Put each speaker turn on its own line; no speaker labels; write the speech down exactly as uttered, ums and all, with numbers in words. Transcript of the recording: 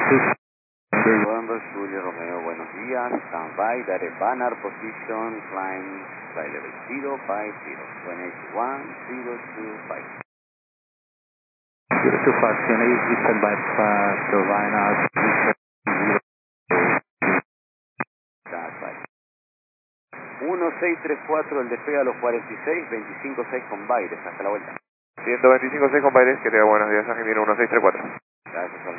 November, Julio Romeo, buenos días. Stand by, direct banner, position, climb, flight level zero five zero, one eight one zero two five.
zero two five, T N A, stand by, uh, Carolina,
uno seis tres cuatro, el despegue a los cuarenta y seis, veinticinco seis con Baires, hasta la vuelta.
ciento veinticinco seis con Baires, que tenga buenos días, Argentina uno seis tres cuatro.
Gracias.